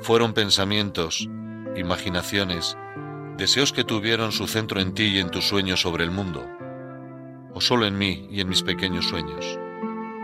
¿Fueron pensamientos, imaginaciones, deseos que tuvieron su centro en ti y en tus sueños sobre el mundo? ¿O solo en mí y en mis pequeños sueños?